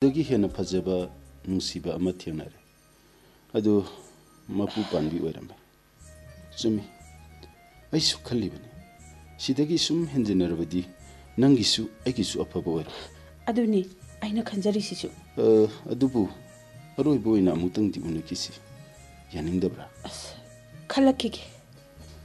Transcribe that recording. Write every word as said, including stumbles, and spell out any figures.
dagi hena fajaba nungsiba ama thengnare adu mapu panbi oirame chumi aisu khallibani sidagi sum henjenarabadi nangisu aigisu afaba oira aduni aina khanjari sisu uh adubu aroi boina mutang di unakisi yaningdabra khalakki